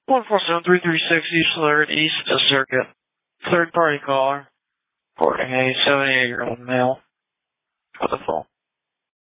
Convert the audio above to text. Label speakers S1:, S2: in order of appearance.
S1: 147-336 East Alert, East Circuit. Third party caller. Reporting a 78-year-old male with a phone.